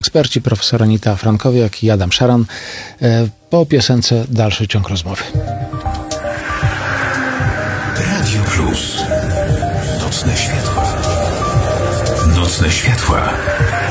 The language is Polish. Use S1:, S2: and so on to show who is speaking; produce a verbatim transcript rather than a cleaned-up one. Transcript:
S1: eksperci, profesor Anita Frankowiak i Adam Szaran. Po piosence dalszy ciąg rozmowy.
S2: Radio Plus. Nocne światła. Nocne światła.